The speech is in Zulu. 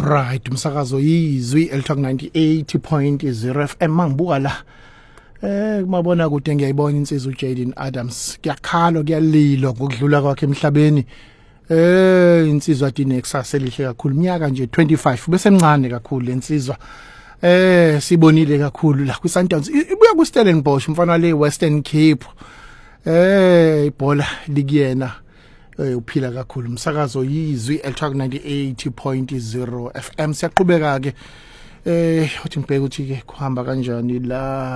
Right, umsakazo yizwi Eltalk 98.0 FM mangibuka la. Kumabona kude ngiyayibona insizwa uJaden Adams. Kuyakhala kuyalilo ngokudlula kwakhe emhlabeni. Insizwa Nexus elihle kakhulu iminyaka nje 25 bese mncane kakhulu lensizwa. Sibonile kakhulu la ku Sundowns. Ibuya ku Stellenbosch umfana le Western Cape. Ibhola likuyena. Uphila kakhulu umsakazo yizwi Eltalk 98.0 FM siyaqhubeka ke uthi ngibheke ukuthi ke kuhamba kanjani la